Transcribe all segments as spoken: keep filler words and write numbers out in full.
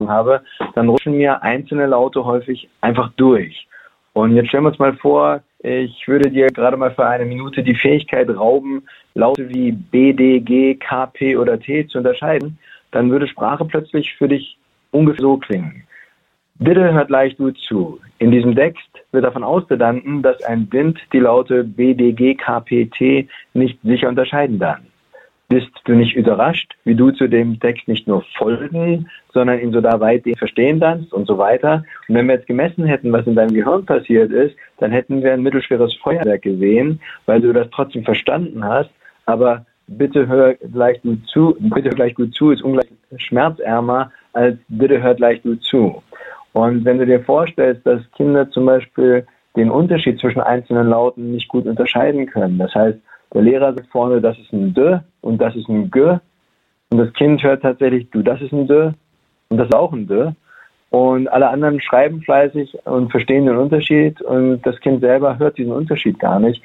habe, dann rutschen mir einzelne Laute häufig einfach durch. Und jetzt stellen wir uns mal vor, ich würde dir gerade mal für eine Minute die Fähigkeit rauben, Laute wie B, D, G, K, P oder T zu unterscheiden, dann würde Sprache plötzlich für dich ungefähr so klingen. Bitte hört leicht gut zu. In diesem Text wird davon ausgegangen, dass ein Blind die Laute B, D, G, K, P, T nicht sicher unterscheiden kann. Bist du nicht überrascht, wie du zu dem Text nicht nur folgen, sondern ihn so da weit verstehen kannst und so weiter? Und wenn wir jetzt gemessen hätten, was in deinem Gehirn passiert ist, dann hätten wir ein mittelschweres Feuerwerk gesehen, weil du das trotzdem verstanden hast. Aber bitte hör gleich gut zu, bitte hör gleich gut zu, ist ungleich schmerzärmer als bitte hört gleich gut zu. Und wenn du dir vorstellst, dass Kinder zum Beispiel den Unterschied zwischen einzelnen Lauten nicht gut unterscheiden können, das heißt, der Lehrer sagt vorne, das ist ein D und das ist ein G. Und das Kind hört tatsächlich, du, das ist ein D und das ist auch ein D. Und alle anderen schreiben fleißig und verstehen den Unterschied und das Kind selber hört diesen Unterschied gar nicht.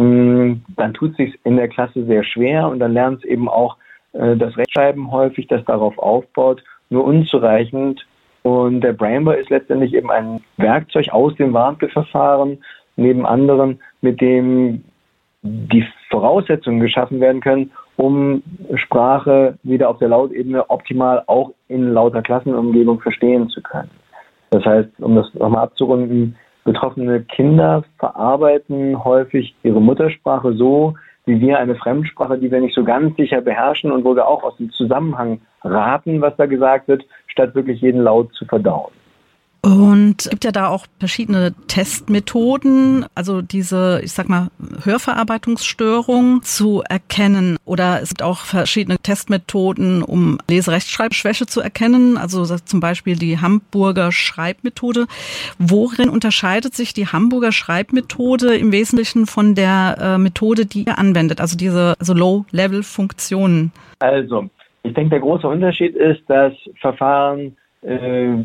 Dann tut es sich in der Klasse sehr schwer und dann lernt es eben auch das Rechtschreiben häufig, das darauf aufbaut, nur unzureichend. Und der Brainboy ist letztendlich eben ein Werkzeug aus dem Warnke-Verfahren, neben anderen, mit dem die Voraussetzungen geschaffen werden können, um Sprache wieder auf der Lautebene optimal auch in lauter Klassenumgebung verstehen zu können. Das heißt, um das nochmal abzurunden, betroffene Kinder verarbeiten häufig ihre Muttersprache so, wie wir eine Fremdsprache, die wir nicht so ganz sicher beherrschen und wo wir auch aus dem Zusammenhang raten, was da gesagt wird, statt wirklich jeden Laut zu verdauen. Und es gibt ja da auch verschiedene Testmethoden, also diese, ich sag mal, Hörverarbeitungsstörung zu erkennen. Oder es gibt auch verschiedene Testmethoden, um Leserechtschreibschwäche zu erkennen. Also zum Beispiel die Hamburger Schreibmethode. Worin unterscheidet sich die Hamburger Schreibmethode im Wesentlichen von der äh, Methode, die ihr anwendet? Also diese also Low-Level-Funktionen. Also, ich denke, der große Unterschied ist, dass Verfahren äh,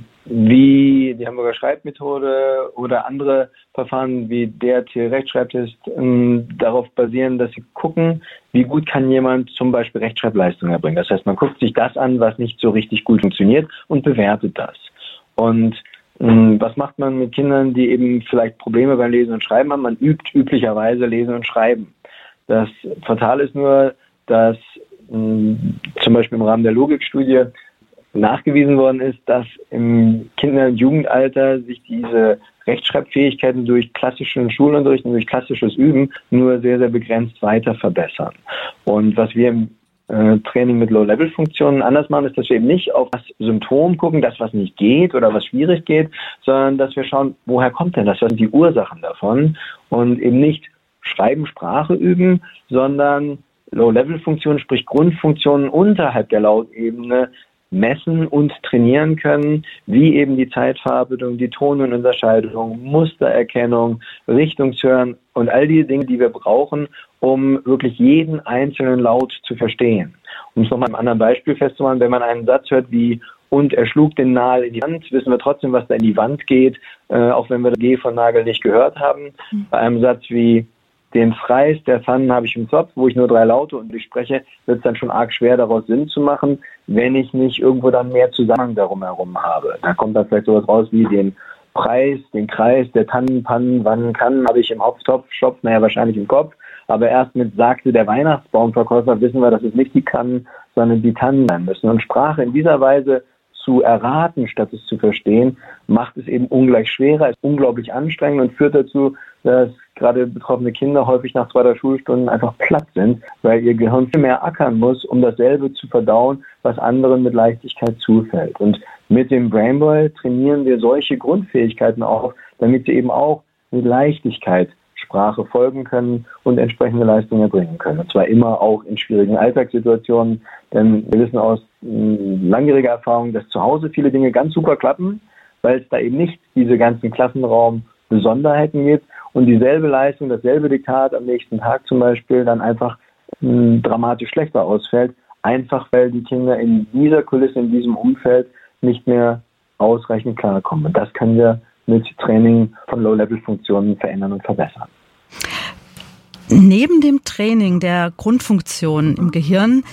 wie die Hamburger Schreibmethode oder andere Verfahren wie der Rechtschreibtest äh, darauf basieren, dass sie gucken, wie gut kann jemand zum Beispiel Rechtschreibleistung erbringen. Das heißt, man guckt sich das an, was nicht so richtig gut funktioniert und bewertet das. Und äh, was macht man mit Kindern, die eben vielleicht Probleme beim Lesen und Schreiben haben? Man übt üblicherweise Lesen und Schreiben. Das Fatale ist nur, dass äh, zum Beispiel im Rahmen der Logikstudie nachgewiesen worden ist, dass im Kinder- und Jugendalter sich diese Rechtschreibfähigkeiten durch klassischen Schulunterricht und durch klassisches Üben nur sehr, sehr begrenzt weiter verbessern. Und was wir im äh, Training mit Low-Level-Funktionen anders machen, ist, dass wir eben nicht auf das Symptom gucken, das, was nicht geht oder was schwierig geht, sondern dass wir schauen, woher kommt denn das, was sind die Ursachen davon und eben nicht Schreiben, Sprache üben, sondern Low-Level-Funktionen, sprich Grundfunktionen unterhalb der Lautebene messen und trainieren können, wie eben die Zeitverarbeitung, die Ton- und Unterscheidung, Mustererkennung, Richtungshören und all die Dinge, die wir brauchen, um wirklich jeden einzelnen Laut zu verstehen. Um es nochmal an einem anderen Beispiel festzumachen, wenn man einen Satz hört wie und er schlug den Nagel in die Wand, wissen wir trotzdem, was da in die Wand geht, äh, auch wenn wir das G von Nagel nicht gehört haben. Mhm. Bei einem Satz wie den Freis der Pfannen habe ich im Zopf, wo ich nur drei Laute und ich spreche, wird es dann schon arg schwer, daraus Sinn zu machen, wenn ich nicht irgendwo dann mehr Zusammenhang darum herum habe. Da kommt dann vielleicht sowas raus wie den Preis, den Kreis, der Tannen, Pannen, wann kann, habe ich im Hopftopf, Schopf, naja, wahrscheinlich im Kopf. Aber erst mit sagte der Weihnachtsbaumverkäufer wissen wir, dass es nicht die Kannen, sondern die Tannen sein müssen. Und Sprache in dieser Weise zu erraten, statt es zu verstehen, macht es eben ungleich schwerer, ist unglaublich anstrengend und führt dazu, dass gerade betroffene Kinder häufig nach zwei, drei Schulstunden einfach platt sind, weil ihr Gehirn viel mehr ackern muss, um dasselbe zu verdauen, was anderen mit Leichtigkeit zufällt. Und mit dem Brainboy trainieren wir solche Grundfähigkeiten auf, damit sie eben auch mit Leichtigkeit Sprache folgen können und entsprechende Leistungen erbringen können. Und zwar immer auch in schwierigen Alltagssituationen, denn wir wissen aus langjähriger Erfahrung, dass zu Hause viele Dinge ganz super klappen, weil es da eben nicht diese ganzen Klassenraumbesonderheiten gibt und dieselbe Leistung, dasselbe Diktat am nächsten Tag zum Beispiel dann einfach mh, dramatisch schlechter ausfällt, einfach weil die Kinder in dieser Kulisse, in diesem Umfeld nicht mehr ausreichend klarkommen. Und das können wir mit Training von Low-Level-Funktionen verändern und verbessern. Neben dem Training der Grundfunktionen im Gehirn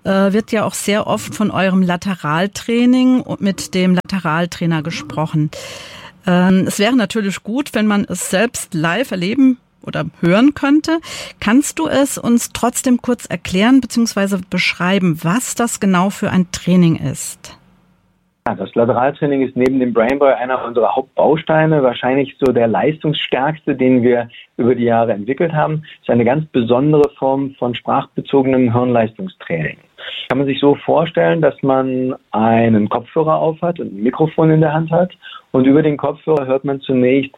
äh, wird ja auch sehr oft von eurem Lateraltraining und mit dem Lateraltrainer gesprochen. Ähm, es wäre natürlich gut, wenn man es selbst live erleben oder hören könnte. Kannst du es uns trotzdem kurz erklären bzw. beschreiben, was das genau für ein Training ist? Ja, das Lateraltraining ist neben dem Brainboy einer unserer Hauptbausteine, wahrscheinlich so der leistungsstärkste, den wir über die Jahre entwickelt haben. Es ist eine ganz besondere Form von sprachbezogenem Hirnleistungstraining. Kann man sich so vorstellen, dass man einen Kopfhörer aufhat und ein Mikrofon in der Hand hat und über den Kopfhörer hört man zunächst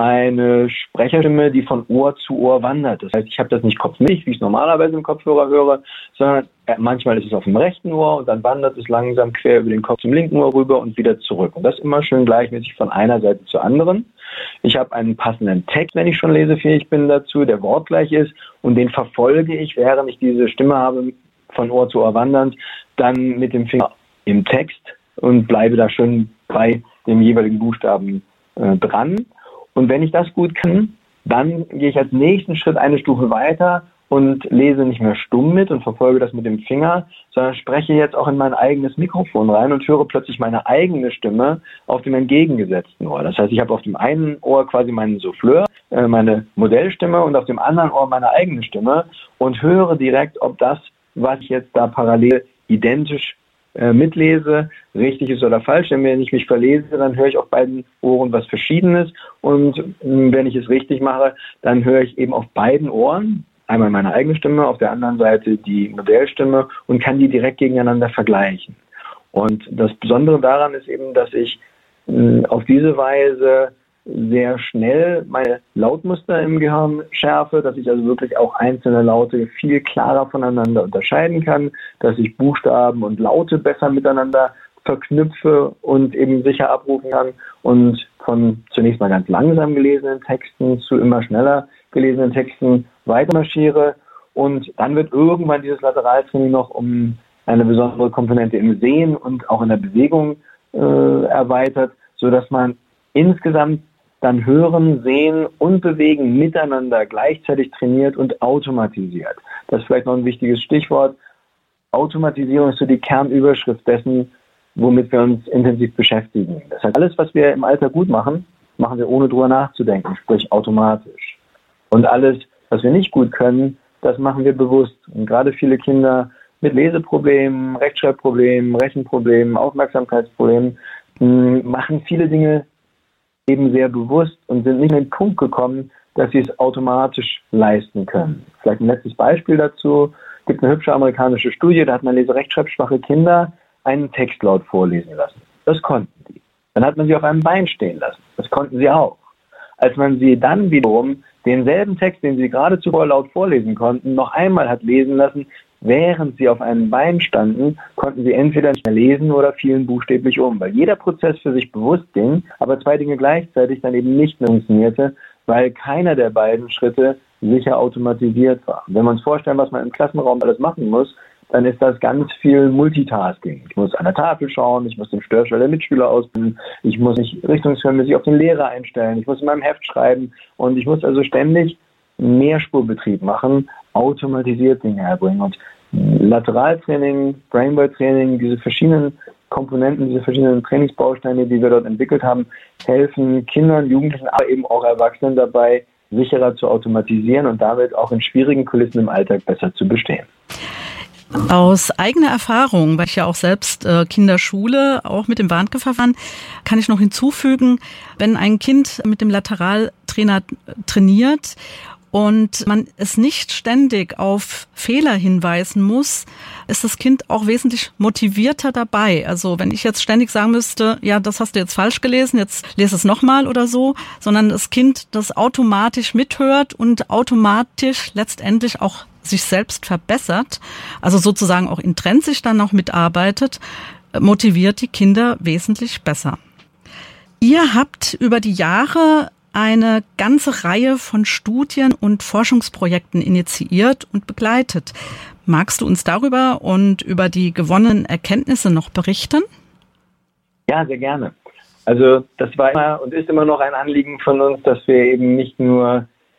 eine Sprecherstimme, die von Ohr zu Ohr wandert. Das heißt, ich habe das nicht kopfmäßig, wie ich es normalerweise im Kopfhörer höre, sondern manchmal ist es auf dem rechten Ohr und dann wandert es langsam quer über den Kopf zum linken Ohr rüber und wieder zurück. Und das immer schön gleichmäßig von einer Seite zur anderen. Ich habe einen passenden Text, wenn ich schon lesefähig bin dazu, der wortgleich ist und den verfolge ich, während ich diese Stimme habe, von Ohr zu Ohr wandernd, dann mit dem Finger im Text und bleibe da schön bei dem jeweiligen Buchstaben äh, dran. Und wenn ich das gut kann, dann gehe ich als nächsten Schritt eine Stufe weiter und lese nicht mehr stumm mit und verfolge das mit dem Finger, sondern spreche jetzt auch in mein eigenes Mikrofon rein und höre plötzlich meine eigene Stimme auf dem entgegengesetzten Ohr. Das heißt, ich habe auf dem einen Ohr quasi meinen Souffleur, äh, meine Modellstimme und auf dem anderen Ohr meine eigene Stimme und höre direkt, ob das, was ich jetzt da parallel identisch äh, mitlese, richtig ist oder falsch. Denn wenn ich mich verlese, dann höre ich auf beiden Ohren was Verschiedenes und mh, wenn ich es richtig mache, dann höre ich eben auf beiden Ohren einmal meine eigene Stimme, auf der anderen Seite die Modellstimme und kann die direkt gegeneinander vergleichen. Und das Besondere daran ist eben, dass ich mh, auf diese Weise sehr schnell meine Lautmuster im Gehirn schärfe, dass ich also wirklich auch einzelne Laute viel klarer voneinander unterscheiden kann, dass ich Buchstaben und Laute besser miteinander verknüpfe und eben sicher abrufen kann und von zunächst mal ganz langsam gelesenen Texten zu immer schneller gelesenen Texten weitermarschiere und dann wird irgendwann dieses Lateraltraining noch um eine besondere Komponente im Sehen und auch in der Bewegung äh, erweitert, sodass man insgesamt dann Hören, Sehen und Bewegen miteinander gleichzeitig trainiert und automatisiert. Das ist vielleicht noch ein wichtiges Stichwort. Automatisierung ist so die Kernüberschrift dessen, womit wir uns intensiv beschäftigen. Das heißt, alles, was wir im Alltag gut machen, machen wir ohne drüber nachzudenken, sprich automatisch. Und alles, was wir nicht gut können, das machen wir bewusst. Und gerade viele Kinder mit Leseproblemen, Rechtschreibproblemen, Rechenproblemen, Aufmerksamkeitsproblemen machen viele Dinge eben sehr bewusst und sind nicht an den Punkt gekommen, dass sie es automatisch leisten können. Vielleicht ein letztes Beispiel dazu. Es gibt eine hübsche amerikanische Studie, da hat man leserechtschreibschwache Kinder einen Text laut vorlesen lassen. Das konnten die. Dann hat man sie auf einem Bein stehen lassen. Das konnten sie auch. Als man sie dann wiederum denselben Text, den sie gerade zuvor laut vorlesen konnten, noch einmal hat lesen lassen, während sie auf einem Bein standen, konnten sie entweder nicht mehr lesen oder fielen buchstäblich um, weil jeder Prozess für sich bewusst ging, aber zwei Dinge gleichzeitig dann eben nicht mehr funktionierte, weil keiner der beiden Schritte sicher automatisiert war. Wenn wir uns vorstellen, was man im Klassenraum alles machen muss, dann ist das ganz viel Multitasking. Ich muss an der Tafel schauen, ich muss den Störschwell der Mitschüler ausbilden, ich muss mich richtungsförmig auf den Lehrer einstellen, ich muss in meinem Heft schreiben und ich muss also ständig Mehrspurbetrieb machen, automatisiert Dinge herbringen. Und Lateraltraining, Brainboy-Training, diese verschiedenen Komponenten, diese verschiedenen Trainingsbausteine, die wir dort entwickelt haben, helfen Kindern, Jugendlichen, aber eben auch Erwachsenen dabei, sicherer zu automatisieren und damit auch in schwierigen Kulissen im Alltag besser zu bestehen. Aus eigener Erfahrung, weil ich ja auch selbst äh, Kinderschule, auch mit dem Warnke-Verfahren, kann ich noch hinzufügen, wenn ein Kind mit dem Lateraltrainer trainiert und man es nicht ständig auf Fehler hinweisen muss, ist das Kind auch wesentlich motivierter dabei. Also wenn ich jetzt ständig sagen müsste, ja, das hast du jetzt falsch gelesen, jetzt lese es nochmal oder so, sondern das Kind das automatisch mithört und automatisch letztendlich auch sich selbst verbessert, also sozusagen auch intrinsisch dann noch mitarbeitet, motiviert die Kinder wesentlich besser. Ihr habt über die Jahre eine ganze Reihe von Studien und Forschungsprojekten initiiert und begleitet. Magst du uns darüber und über die gewonnenen Erkenntnisse noch berichten? Ja, sehr gerne. Also das war immer und ist immer noch ein Anliegen von uns, dass wir eben nicht nur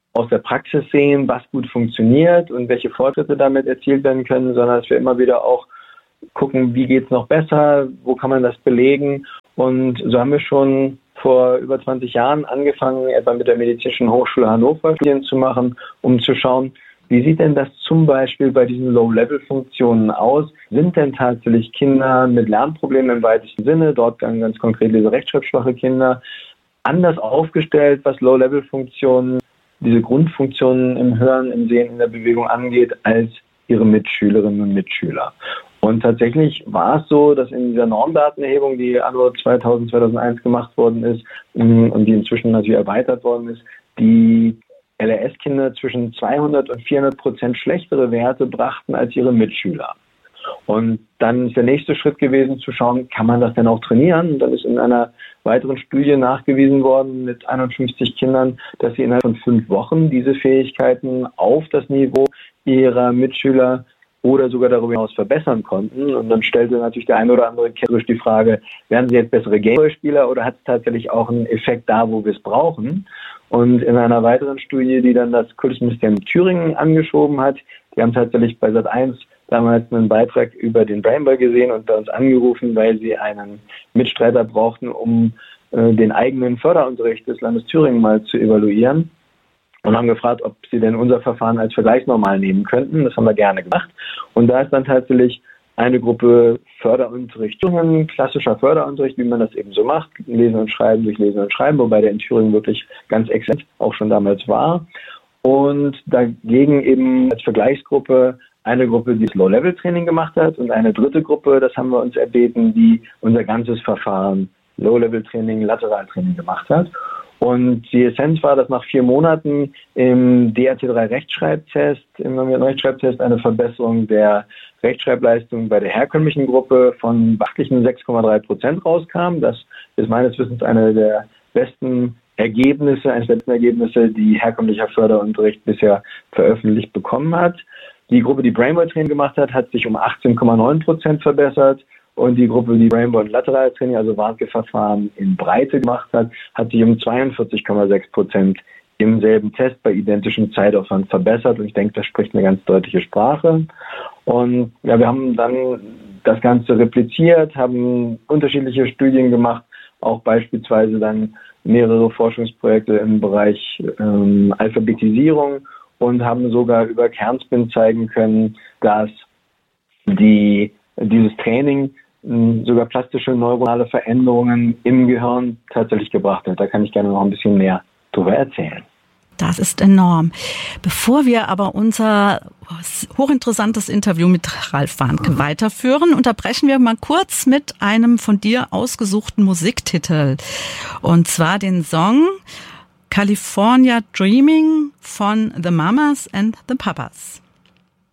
aus der Praxis sehen, was gut funktioniert und welche Fortschritte damit erzielt werden können, sondern dass wir immer wieder auch gucken, wie geht es noch besser, wo kann man das belegen. Und so haben wir schon vor über zwanzig Jahren angefangen, etwa mit der Medizinischen Hochschule Hannover Studien zu machen, um zu schauen, wie sieht denn das zum Beispiel bei diesen Low-Level-Funktionen aus? Sind denn tatsächlich Kinder mit Lernproblemen im weitesten Sinne, dort ganz konkret diese rechtschreibschwache Kinder, anders aufgestellt, was Low-Level-Funktionen, diese Grundfunktionen im Hören, im Sehen, in der Bewegung angeht, als ihre Mitschülerinnen und Mitschüler. Und tatsächlich war es so, dass in dieser Normdatenerhebung, die anno zweitausend, zweitausendeins gemacht worden ist und die inzwischen natürlich erweitert worden ist, die L R S-Kinder zwischen zweihundert und vierhundert Prozent schlechtere Werte brachten als ihre Mitschüler. Und dann ist der nächste Schritt gewesen, zu schauen, kann man das denn auch trainieren? Und dann ist in einer weiteren Studie nachgewiesen worden mit einundfünfzig Kindern, dass sie innerhalb von fünf Wochen diese Fähigkeiten auf das Niveau ihrer Mitschüler oder sogar darüber hinaus verbessern konnten. Und dann stellte natürlich der eine oder andere kritisch die Frage, werden sie jetzt bessere Gameboy-Spieler oder hat es tatsächlich auch einen Effekt da, wo wir es brauchen? Und in einer weiteren Studie, die dann das Kultusministerium Thüringen angeschoben hat, die haben tatsächlich bei Sat eins damals einen Beitrag über den Brainboy gesehen und bei uns angerufen, weil sie einen Mitstreiter brauchten, um äh, den eigenen Förderunterricht des Landes Thüringen mal zu evaluieren. Und haben gefragt, ob sie denn unser Verfahren als Vergleichsnormal nehmen könnten. Das haben wir gerne gemacht. Und da ist dann tatsächlich eine Gruppe Förderunterricht, klassischer Förderunterricht, wie man das eben so macht, Lesen und Schreiben durch Lesen und Schreiben, wobei der in Thüringen wirklich ganz exzellent auch schon damals war. Und dagegen eben als Vergleichsgruppe eine Gruppe, die das Low-Level-Training gemacht hat und eine dritte Gruppe, das haben wir uns erbeten, die unser ganzes Verfahren Low-Level-Training, Lateraltraining gemacht hat. Und die Essenz war, dass nach vier Monaten im D R T drei Rechtschreibtest, im Rechtschreibtest eine Verbesserung der Rechtschreibleistung bei der herkömmlichen Gruppe von beachtlichen sechs Komma drei Prozent rauskam. Das ist meines Wissens eine der besten Ergebnisse, eines der besten Ergebnisse, die herkömmlicher Förderunterricht bisher veröffentlicht bekommen hat. Die Gruppe, die Brainboy-Training gemacht hat, hat sich um achtzehn Komma neun Prozent verbessert. Und die Gruppe, die Brainboy und Lateraltraining, also Warnke-Verfahren in Breite gemacht hat, hat sich um zweiundvierzig Komma sechs Prozent im selben Test bei identischem Zeitaufwand verbessert. Und ich denke, das spricht eine ganz deutliche Sprache. Und ja, wir haben dann das Ganze repliziert, haben unterschiedliche Studien gemacht, auch beispielsweise dann mehrere Forschungsprojekte im Bereich ähm, Alphabetisierung und haben sogar über Kernspin zeigen können, dass die dieses Training sogar plastische neuronale Veränderungen im Gehirn tatsächlich gebracht hat. Da kann ich gerne noch ein bisschen mehr drüber erzählen. Das ist enorm. Bevor wir aber unser hochinteressantes Interview mit Ralf Warnke weiterführen, unterbrechen wir mal kurz mit einem von dir ausgesuchten Musiktitel. Und zwar den Song California Dreaming von The Mamas and the Papas.